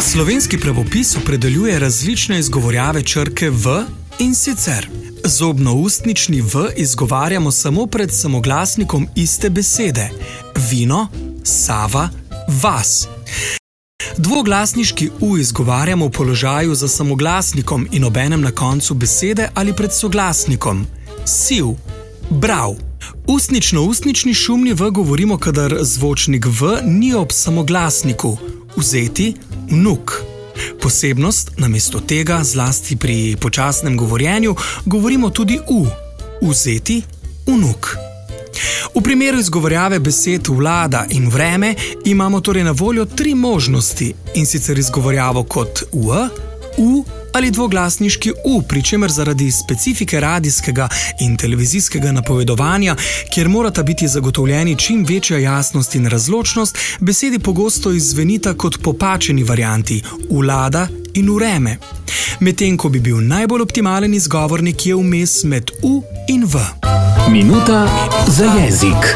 Slovenski pravopis opredeljuje različne izgovorjave črke V in sicer zobno-ustnični V izgovarjamo samo pred samoglasnikom iste besede vino, Sava, vas. Dvoglasniški U izgovarjamo v položaju za samoglasnikom in obenem na koncu besede ali pred soglasnikom siv, brav. Ustnično-ustnični šumni V govorimo, kadar zvočnik V ni ob samoglasniku, vzeti, vnuk. Posebnost, namesto tega, zlasti pri počasnem govorjenju, govorimo tudi U, vzeti, vnuk. V primeru izgovorjave besed vlada in vreme imamo torej na voljo 3 možnosti, in sicer izgovorjavo kot U ali dvoglasniški U, pri čemer zaradi specifike radijskega in televizijskega napovedovanja, kjer morata biti zagotovljeni čim večja jasnost in razločnost, besedi pogosto izzvenita kot popačeni varianti vlada in vreme. Medtem ko bi bil najbolj optimalen izgovor nekje vmes med U in V. Minuta za jezik.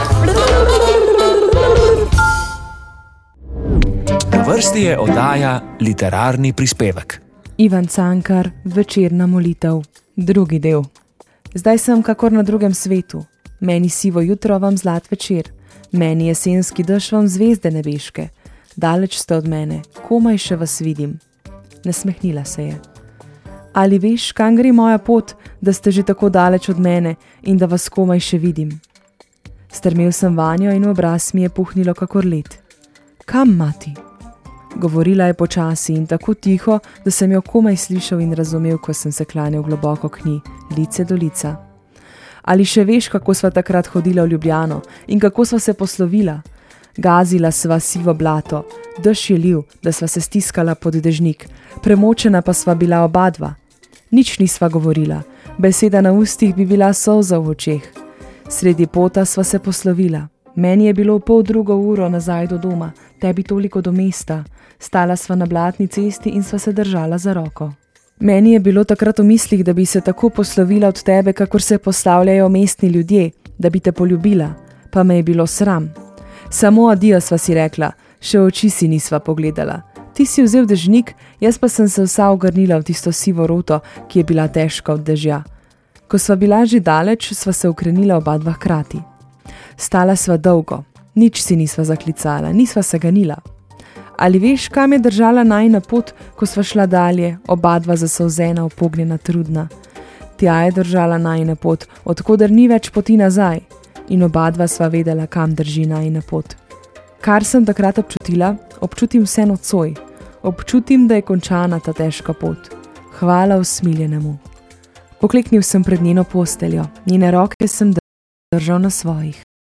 Na vrsti je oddaja Literarni prispevek. Ivan Cankar, Večerna molitev, 2. del. Zdaj sem kakor na drugem svetu. Meni sivo jutro, vam zlat večer. Meni jesenski dež, vam zvezde nebeške. Daleč ste od mene, komaj še vas vidim. Nasmehnila se je. Ali veš, kam gre moja pot, da ste že tako daleč od mene in da vas komaj še vidim? Strmel sem vanjo in v obraz mi je puhnilo kakor led. Kam, mati? Govorila je počasi in tako tiho, da sem jo komaj slišal in razumel, ko sem se klanjal globoko k njej, lice do lica. Ali še veš, kako sva takrat hodila v Ljubljano in kako sva se poslovila? Gazila sva sivo blato, dež je lil, da sva se stiskala pod dežnik, premočena pa sva bila obadva. Nič nisva govorila, beseda na ustih bi bila solza v očeh. Sredi pota sva se poslovila. Meni je bilo 1:30 nazaj do doma, tebi toliko do mesta. Stala sva na blatni cesti in sva se držala za roko. Meni je bilo takrat v mislih, da bi se tako poslovila od tebe, kakor se poslavljajo mestni ljudje, da bi te poljubila, pa me je bilo sram. Samo adijo sva si rekla, še oči si nisva pogledala. Ti si vzel dežnik, jaz pa sem se vsa ogrnila v tisto sivo roto, ki je bila težka od dežja. Ko sva bila že daleč, sva se ukrenila obadva hkrati. Stala sva dolgo, nič si nisva zaklicala, nisva se ganila. Ali veš, kam je držala najina pot, ko sva šla dalje, obadva zasolzena, upognjena, trudna? Tja je držala najina pot, odkoder ni več poti nazaj, in obadva sva vedela, kam drži najina pot. Kar sem takrat občutila, občutim vse nocoj. Občutim, da je končana ta težka pot. Hvala usmiljenemu. Pokleknil sem pred njeno posteljo, njene roke sem držal na svojih.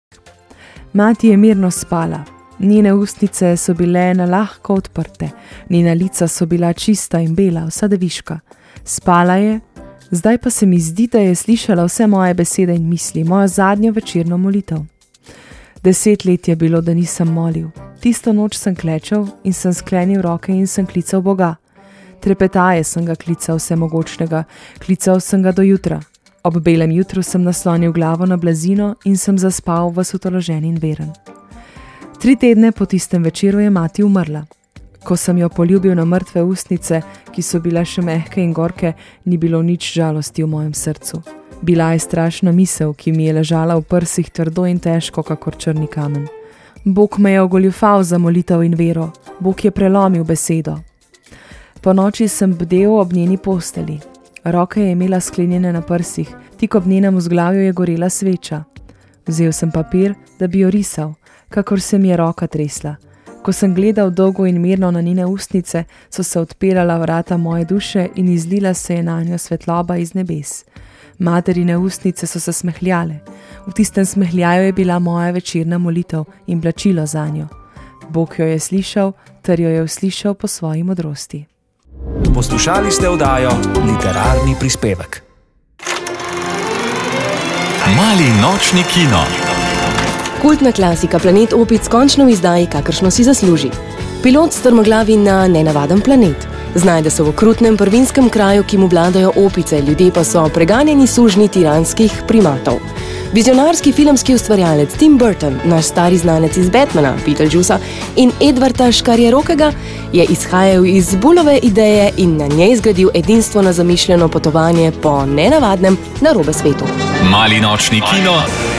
Mati je mirno spala. Njene ustnice so bile nalahko odprte, njena lica so bila čista in bela, vsa deviška. Spala je, zdaj pa se mi zdi, da je slišala vse moje besede in misli, mojo zadnjo večerno molitev. 10 let je bilo, da nisem molil. Tisto noč sem klečal in sem sklenil roke in sem klical Boga. Trepetaje sem ga klical vsemogočnega, klical sem ga do jutra. Ob belem jutru sem naslonil glavo na blazino in sem zaspal ves utoložen in veren. 3 tedne po tistem večeru je mati umrla. Ko sem jo poljubil na mrtve ustnice, ki so bile še mehke in gorke, ni bilo nič žalosti v mojem srcu. Bila je strašna misel, ki mi je ležala v prsih trdo in težko, kakor črni kamen. Bog me je ogoljufal za molitev in vero. Bog je prelomil besedo. Po noči sem bdel ob njeni posteli. Roke je imela sklenjene na prsih, tik ob njenem vzglavju je gorela sveča. Vzel sem papir, da bi jo risal, kakor se mi je roka tresla. Ko sem gledal dolgo in mirno na njene ustnice, so se odpirala vrata moje duše in izlila se je nanjo svetloba iz nebes. Materine ustnice so se smehljale. V tistem smehljaju je bila moja večerna molitev in plačilo zanjo. Bog jo je slišal, ter jo je uslišal po svoji modrosti. Poslušali ste oddajo Literarni prispevek. Mali nočni kino. Kultna klasika Planet opic končno v izdaji, kakršno si zasluži. Pilot strmoglavi na nenavaden planet. Znajde se v okrutnem prvinskem kraju, ki mu vladajo opice, ljudje pa so preganjeni sužnji tiranskih primatov. Vizionarski filmski ustvarjalec Tim Burton, naš stari znanec iz Batmana, Beetlejuica in Edvarda Škarjerokega je izhajal iz Bullove ideje in na njej zgradil edinstveno zamišljeno potovanje po nenavadnem narobe svetu. Mali nočni kino.